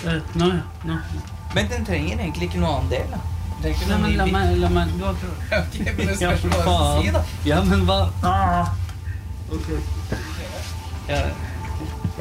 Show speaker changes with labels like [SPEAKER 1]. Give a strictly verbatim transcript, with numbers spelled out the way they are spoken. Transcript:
[SPEAKER 1] Uh, nå, ja. Nå.
[SPEAKER 2] Men den trenger egentlig ikke noe annen del, da.
[SPEAKER 1] Nei, men la meg, la meg, du har prøvd.
[SPEAKER 2] Ok, men det spørs hva du skal si, da.
[SPEAKER 1] Ja, men hva? Ah. Ok.
[SPEAKER 2] Ja.